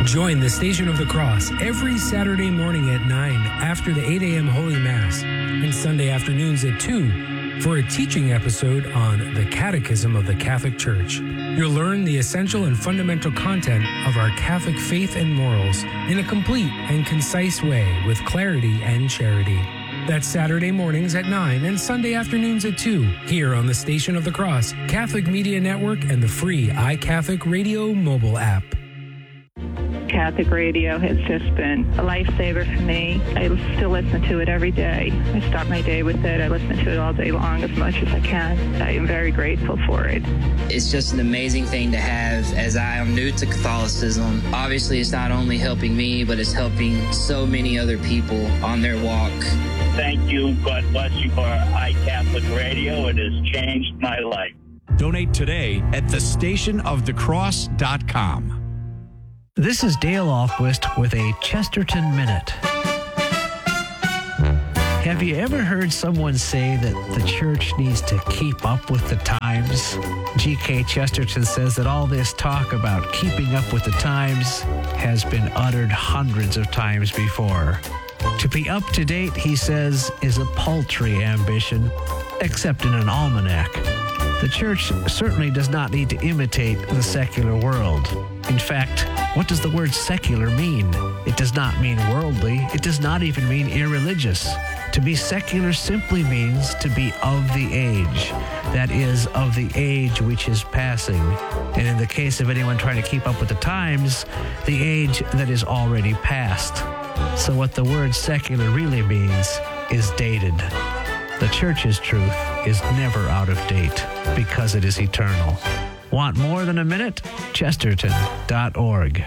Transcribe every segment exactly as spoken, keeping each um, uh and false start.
Join the Station of the Cross every Saturday morning at nine after the eight a.m. Holy Mass and Sunday afternoons at two for a teaching episode on the Catechism of the Catholic Church. You'll learn the essential and fundamental content of our Catholic faith and morals in a complete and concise way with clarity and charity. That's Saturday mornings at nine and Sunday afternoons at two here on the Station of the Cross, Catholic Media Network, and the free iCatholic Radio mobile app. Catholic radio has just been a lifesaver for me. I still listen to it every day. I start my day with it. I listen to it all day long as much as I can. I am very grateful for it. It's just an amazing thing to have as I am new to Catholicism. Obviously, it's not only helping me, but it's helping so many other people on their walk. Thank you. God bless you for iCatholic Radio. It has changed my life. Donate today at the station of the cross dot com. This is Dale Ahlquist with a Chesterton Minute. Have you ever heard someone say that the church needs to keep up with the times? G K Chesterton says that all this talk about keeping up with the times has been uttered hundreds of times before. To be up to date, he says, is a paltry ambition, except in an almanac. The church certainly does not need to imitate the secular world. In fact, what does the word secular mean? It does not mean worldly. It does not even mean irreligious. To be secular simply means to be of the age. That is, of the age which is passing. And in the case of anyone trying to keep up with the times, the age that is already past. So what the word secular really means is dated. The church's truth is never out of date because it is eternal. Want more than a minute? Chesterton dot org.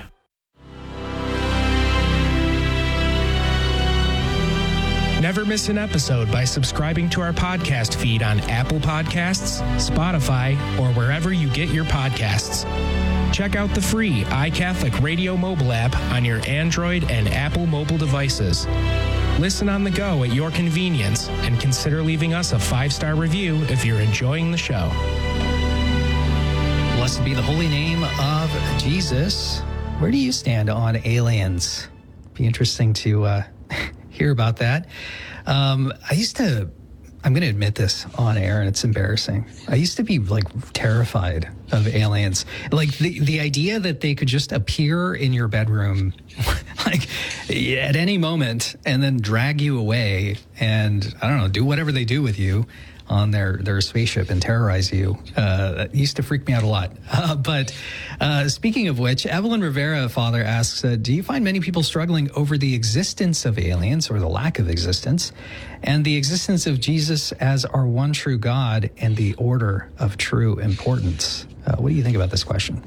Never miss an episode by subscribing to our podcast feed on Apple Podcasts, Spotify, or wherever you get your podcasts. Check out the free iCatholic Radio mobile app on your Android and Apple mobile devices. Listen on the go at your convenience and consider leaving us a five-star review if you're enjoying the show. Blessed be the holy name of Jesus. Where do you stand on aliens? Be interesting to uh, hear about that. Um, I used to, I'm going to admit this on air, and it's embarrassing. I used to be like terrified of aliens. Like the, the idea that they could just appear in your bedroom like at any moment and then drag you away and, I don't know, do whatever they do with you on their, their spaceship and terrorize you. Uh, that used to freak me out a lot. Uh, but uh, speaking of which, Evelyn Rivera, Father, asks, uh, do you find many people struggling over the existence of aliens or the lack of existence and the existence of Jesus as our one true God and the order of true importance? Uh, what do you think about this question?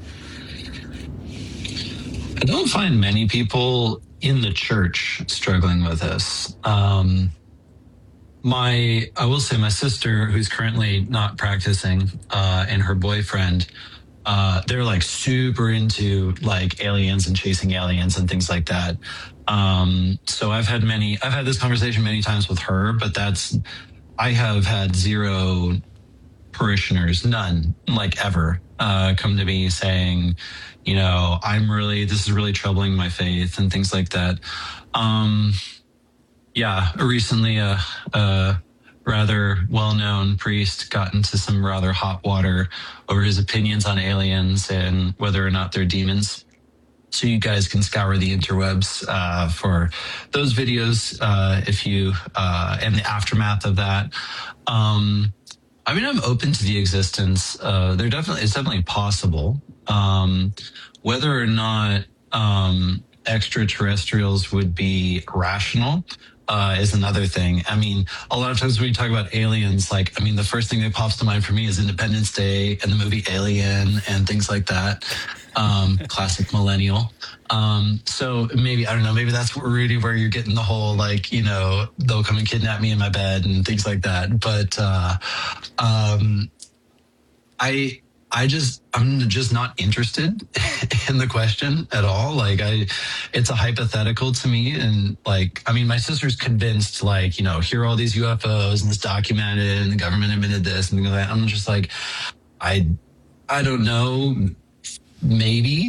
I don't find many people in the church struggling with this. Um, my, I will say my sister, who's currently not practicing, uh, and her boyfriend, uh, they're like super into like aliens and chasing aliens and things like that. Um, so I've had many, I've had this conversation many times with her, but that's, I have had zero parishioners, none, like ever, uh, come to me saying, you know, I'm really, this is really troubling my faith and things like that. Um, yeah, recently a, a rather well-known priest got into some rather hot water over his opinions on aliens and whether or not they're demons. So you guys can scour the interwebs uh, for those videos uh, if you, uh, and the aftermath of that. Um, I mean, I'm open to the existence. Uh, they're definitely, it's definitely possible. Um, whether or not um, extraterrestrials would be rational uh, is another thing. I mean, a lot of times when we talk about aliens, like, I mean, the first thing that pops to mind for me is Independence Day and the movie Alien and things like that. Um, classic millennial. Um, so maybe, I don't know, maybe that's really where you're getting the whole, like, you know, they'll come and kidnap me in my bed and things like that. But, uh, um, I, I just, I'm just not interested in the question at all. Like I, it's a hypothetical to me. And like, I mean, my sister's convinced, like, you know, here are all these U F Os and it's documented and the government admitted this and things like that. I'm just like, I, I don't know. Maybe,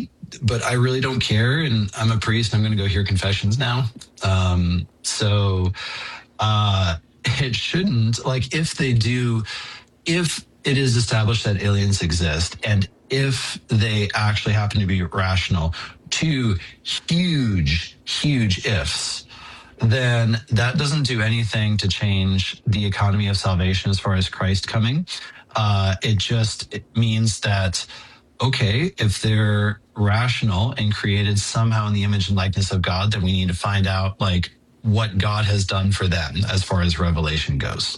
but I really don't care. And I'm a priest and I'm going to go hear confessions now. Um, so uh, it shouldn't, like, if they do, if it is established that aliens exist, and if they actually happen to be rational, two huge, huge ifs, then that doesn't do anything to change the economy of salvation as far as Christ coming. Uh, it just it means that, okay, if they're rational and created somehow in the image and likeness of God, then we need to find out, like, what God has done for them as far as revelation goes.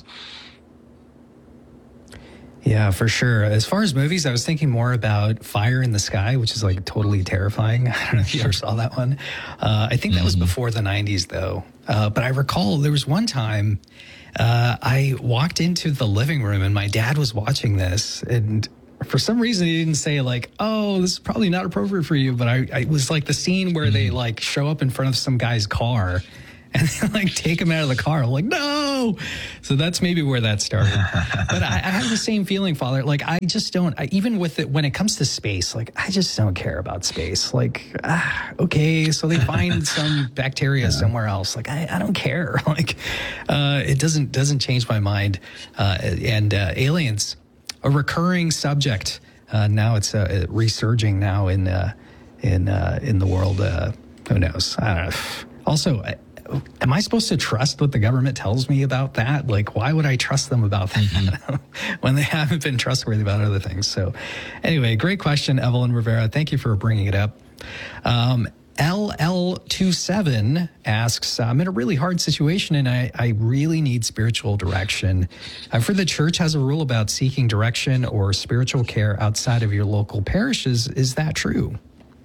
Yeah, for sure. As far as movies, I was thinking more about Fire in the Sky, which is like totally terrifying. I don't know if you ever saw that one. Uh, I think that was before the nineties, though. Uh, but I recall there was one time uh, I walked into the living room and my dad was watching this, and for some reason he didn't say like, "Oh, this is probably not appropriate for you." But I, I it was like the scene where they like show up in front of some guy's car and they like take him out of the car. I'm like, no. So that's maybe where that started. But I, I have the same feeling, Father. Like, I just don't, I, even with it, when it comes to space, like, I just don't care about space. Like, ah, okay, so they find some bacteria yeah. somewhere else. Like, I, I don't care. Like, uh, it doesn't, doesn't change my mind. Uh, and uh, aliens, a recurring subject. Uh, now it's uh, resurging now in, uh, in, uh, in the world. Uh, who knows? I don't know. Also, I, am I supposed to trust what the government tells me about that? Like, why would I trust them about that mm-hmm. when they haven't been trustworthy about other things? So anyway, great question, Evelyn Rivera. Thank you for bringing it up. Um, L L twenty-seven asks, I'm in a really hard situation and I, I really need spiritual direction. I've heard the church has a rule about seeking direction or spiritual care outside of your local parishes. Is that true?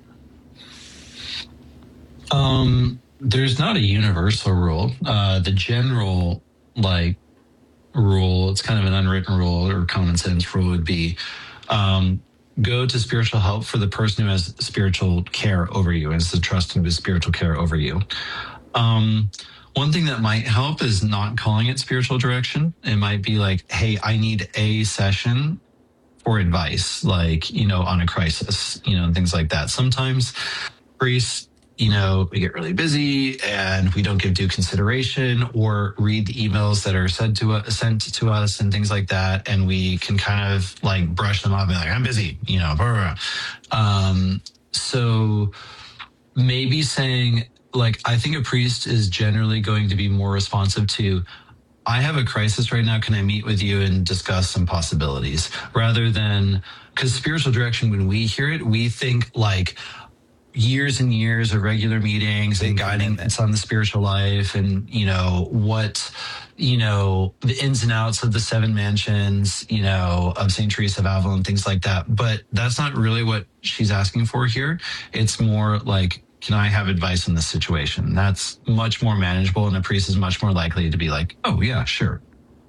Um... There's not a universal rule. Uh, the general, like, rule, it's kind of an unwritten rule or common sense rule would be um, go to spiritual help for the person who has spiritual care over you, has the trust with spiritual care over you. Um, one thing that might help is not calling it spiritual direction. It might be like, hey, I need a session for advice, like, you know, on a crisis, you know, and things like that. Sometimes priests, you know, we get really busy and we don't give due consideration or read the emails that are sent to us, sent to us and things like that. And we can kind of like brush them off and be like, I'm busy, you know, blah, blah, blah. Um, so maybe saying like, I think a priest is generally going to be more responsive to, I have a crisis right now. Can I meet with you and discuss some possibilities rather than, because spiritual direction, when we hear it, we think like, years and years of regular meetings and guidance on the spiritual life and, you know, what, you know, the ins and outs of the seven mansions, you know, of Saint Teresa of Avila and things like that. But that's not really what she's asking for here. It's more like, can I have advice in this situation? That's much more manageable, and a priest is much more likely to be like, oh, yeah, sure.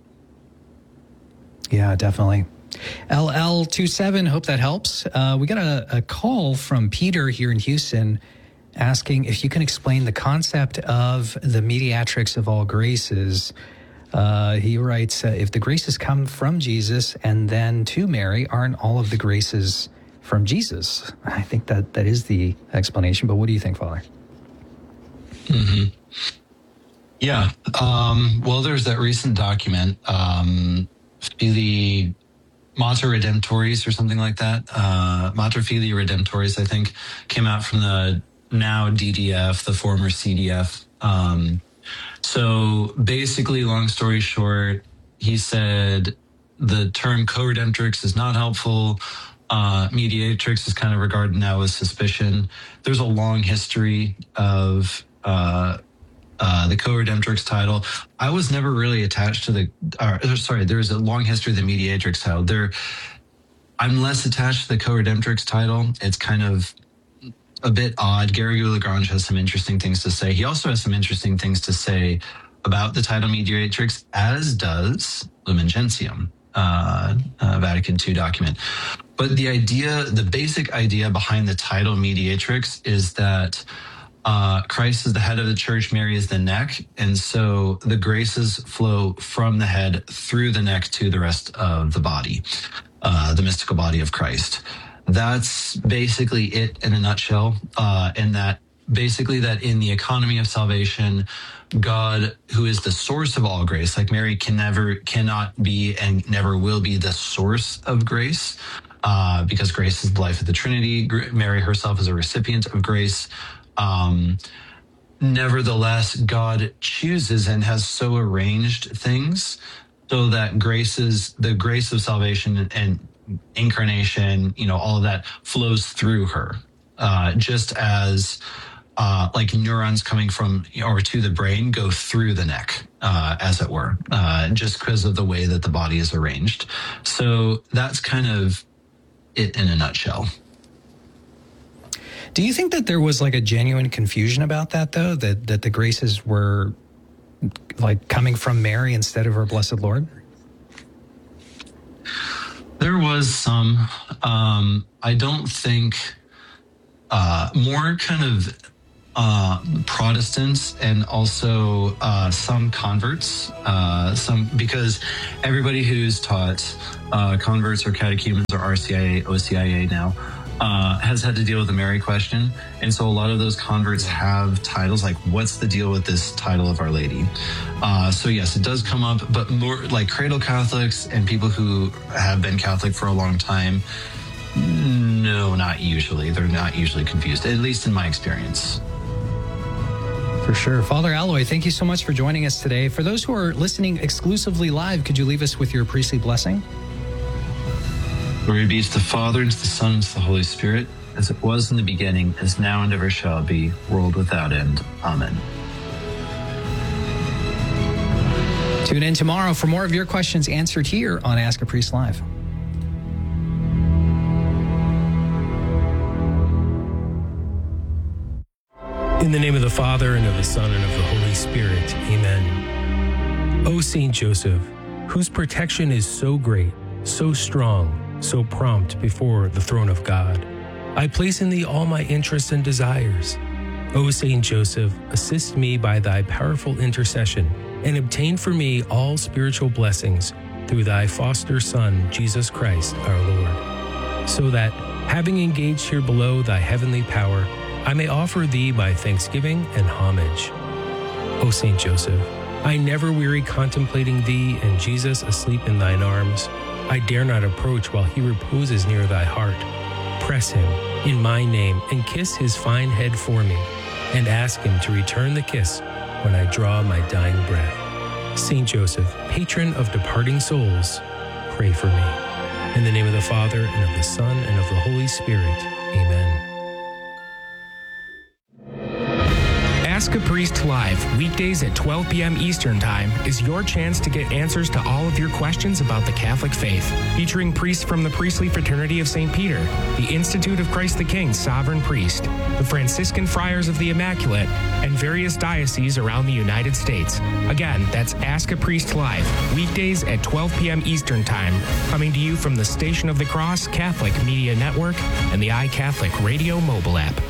Yeah, definitely. L L twenty-seven, hope that helps. Uh, we got a, a call from Peter here in Houston asking if you can explain the concept of the mediatrix of all graces. Uh, he writes, uh, if the graces come from Jesus and then to Mary, aren't all of the graces from Jesus? I think that that is the explanation, but what do you think, Father? Mm-hmm. Yeah. Um, well, there's that recent document, um, Filii Mater Redemptoris or something like that. Uh, Mater Filii Redemptoris, I think, came out from the now D D F, the former C D F. Um, so basically, long story short, he said the term co-redemptrix is not helpful. Uh, mediatrix is kind of regarded now with suspicion. There's a long history of uh, Uh, the co-redemptrix title. I was never really attached to the, uh, sorry, there's a long history of the mediatrix title. There, I'm less attached to the co-redemptrix title. It's kind of a bit odd. Garrigou Lagrange has some interesting things to say. He also has some interesting things to say about the title mediatrix, as does Lumen Gentium, uh, uh, Vatican two document. But the idea, the basic idea behind the title mediatrix is that Uh, Christ is the head of the church, Mary is the neck, and so the graces flow from the head through the neck to the rest of the body, uh, the mystical body of Christ. that's basically it in a nutshell. Uh, and that basically that in the economy of salvation, God, who is the source of all grace, like Mary can never, cannot be and never will be the source of grace, uh, because grace is the life of the Trinity. Mary herself is a recipient of grace. Um, nevertheless, God chooses and has so arranged things so that graces, the grace of salvation and incarnation, you know, all of that flows through her, uh, just as uh, like neurons coming from or to the brain go through the neck, uh, as it were, uh, just because of the way that the body is arranged. So that's kind of it in a nutshell. Do you think that there was like a genuine confusion about that, though, that, that the graces were like coming from Mary instead of our blessed Lord? There was some. Um, I don't think uh, more kind of uh, Protestants and also uh, some converts, uh, some because everybody who's taught uh, converts or catechumens or R C I A, O C I A now uh, has had to deal with the Mary question. And so a lot of those converts have titles like, what's the deal with this title of Our Lady? Uh, so yes, it does come up, but more like cradle Catholics and people who have been Catholic for a long time, no, not usually. They're not usually confused, at least in my experience. For sure. Father Alloy, thank you so much for joining us today. For those who are listening exclusively live, could you leave us with your priestly blessing? Glory be to the Father, and to the Son, and to the Holy Spirit, as it was in the beginning, is now, and ever shall be, world without end. Amen. Tune in tomorrow for more of your questions answered here on Ask a Priest Live. In the name of the Father, and of the Son, and of the Holy Spirit. Amen. O Saint Joseph, whose protection is so great, so strong, so prompt before the throne of God, I place in thee all my interests and desires. O Saint Joseph, assist me by thy powerful intercession, and obtain for me all spiritual blessings through thy foster Son, Jesus Christ, our Lord, so that, having engaged here below thy heavenly power, I may offer thee my thanksgiving and homage. O Saint Joseph, I never weary contemplating thee and Jesus asleep in thine arms. I dare not approach while he reposes near thy heart. Press him in my name and kiss his fine head for me, and ask him to return the kiss when I draw my dying breath. Saint Joseph, patron of departing souls, pray for me. In the name of the Father, and of the Son, and of the Holy Spirit. Amen. Ask a Priest Live, weekdays at twelve p.m. Eastern Time, is your chance to get answers to all of your questions about the Catholic faith. Featuring priests from the Priestly Fraternity of Saint Peter, the Institute of Christ the King Sovereign Priest, the Franciscan Friars of the Immaculate, and various dioceses around the United States. Again, that's Ask a Priest Live, weekdays at twelve p.m. Eastern Time, coming to you from the Station of the Cross Catholic Media Network and the iCatholic Radio mobile app.